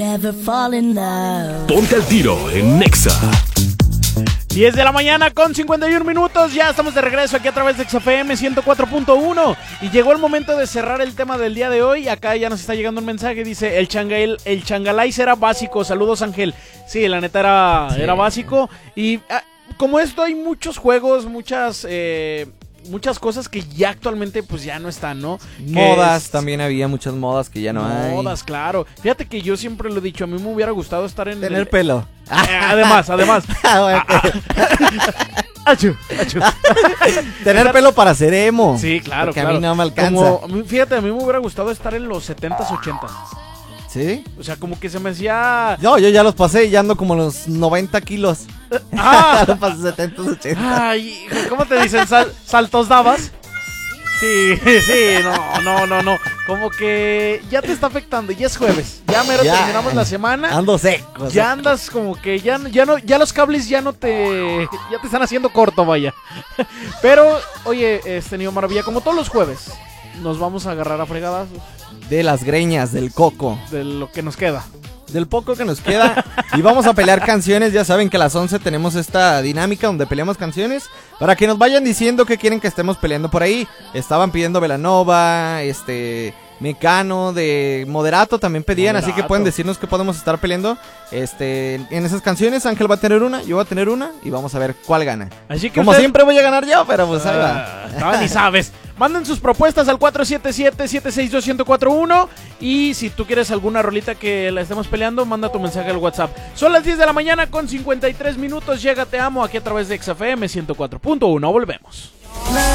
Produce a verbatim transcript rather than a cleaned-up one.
Never fall in love. Ponte al tiro en Nexa. diez de la mañana con cincuenta y uno minutos, ya estamos de regreso aquí a través de X F M ciento cuatro punto uno y llegó el momento de cerrar el tema del día de hoy. Acá ya nos está llegando un mensaje, dice el changal, el changalais era básico, saludos Ángel. Sí, la neta era, sí. era básico y ah, como esto hay muchos juegos, muchas... Eh, muchas cosas que ya actualmente pues ya no están, ¿no? Modas, es... también había muchas modas que ya no modas, hay. Modas, claro. Fíjate que yo siempre lo he dicho, a mí me hubiera gustado estar en... Tener el... pelo. Eh, además, además. Achú, achú. Tener estar... pelo para ser emo. Sí, claro, porque claro. a mí no me alcanza. Como, fíjate, a mí me hubiera gustado estar en los setentas, ochentas. ¿Sí? O sea, como que se me hacía... No, yo ya los pasé y ya ando como los noventa kilos. Ah, los pasé setenta, ochenta. Ay, ¿cómo te dicen? Sal, ¿saltos dabas? Sí, sí, no, no, no, no. Como que ya te está afectando. Ya es jueves. Ya mero ya, terminamos la semana. Ando seco. Ya seco. Andas como que ya, ya no, ya los cables ya no te, ya te están haciendo corto, vaya. Pero, oye, este Niño Maravilla, como todos los jueves, nos vamos a agarrar a fregadazos. De las greñas, del coco. De lo que nos queda. Del poco que nos queda. Y vamos a pelear canciones. Ya saben que a las once tenemos esta dinámica donde peleamos canciones. Para que nos vayan diciendo qué quieren que estemos peleando por ahí. Estaban pidiendo Belanova, este... Mecano, de Moderato también pedían, Moderato. Así que pueden decirnos qué podemos estar peleando este, en esas canciones. Ángel va a tener una, yo voy a tener una y vamos a ver cuál gana. Así que como usted... siempre voy a ganar yo, pero pues ahí va. Uh, ni sabes. Manden sus propuestas al cuatro siete siete, siete seis dos, uno cero cuatro uno. Y si tú quieres alguna rolita que la estemos peleando, manda tu mensaje al WhatsApp. Son las diez de la mañana con cincuenta y tres minutos. Llega Te Amo aquí a través de X F M ciento cuatro punto uno. Volvemos.